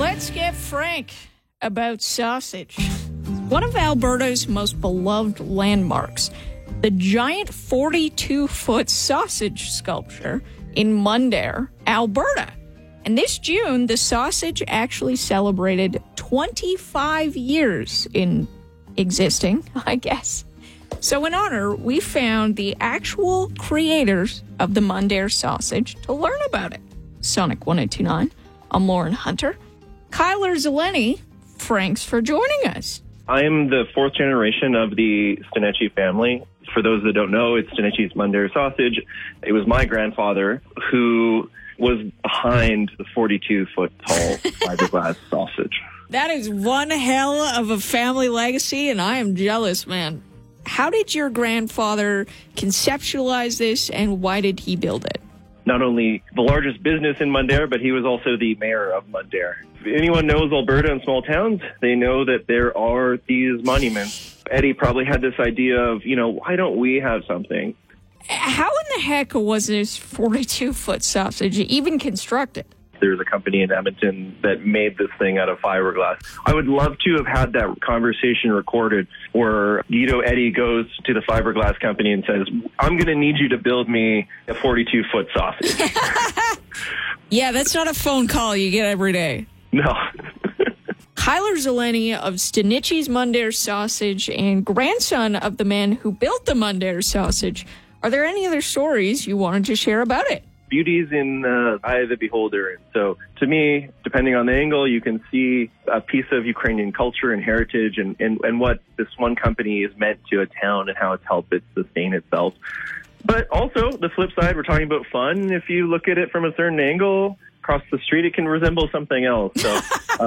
Let's get frank about sausage. One of Alberta's most beloved landmarks, the giant 42-foot sausage sculpture in Mundare, Alberta. And this June, the sausage actually celebrated 25 years in existing, I guess. So in honor, we found the actual creators of the Mundare sausage to learn about it. Sonic 1029, I'm Lauren Hunter. Kyler Zeleny, thanks for joining us. I'm the fourth generation of the Stanichi family. For those that don't know, it's Stanici's Mundare sausage. It was my grandfather who was behind the 42-foot tall fiberglass sausage. That is one hell of a family legacy, and I am jealous, man. How did your grandfather conceptualize this, and why did he build it? Not only the largest business in Mundare, but he was also the mayor of Mundare. If anyone knows Alberta and small towns, they know that there are these monuments. Eddie probably had this idea of, why don't we have something? How in the heck was this 42-foot sausage even constructed? There's a company in Edmonton that made this thing out of fiberglass. I would love to have had that conversation recorded where Eddie goes to the fiberglass company and says, I'm going to need you to build me a 42-foot sausage. Yeah, that's not a phone call you get every day. No. Kyler Zeleny of Stanici's Mundare Sausage and grandson of the man who built the Mundare Sausage. Are there any other stories you wanted to share about it? Beauty's in the eye of the beholder. So to me, depending on the angle, you can see a piece of Ukrainian culture and heritage and what this one company is meant to a town and how it's helped it sustain itself. But also, the flip side, we're talking about fun. If you look at it from a certain angle, across the street, it can resemble something else. So,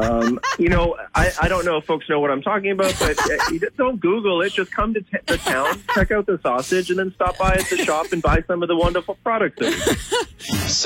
I don't know if folks know what I'm talking about, but don't Google it. Just come to the town, check out the sausage, and then stop by at the shop and buy some of the wonderful products.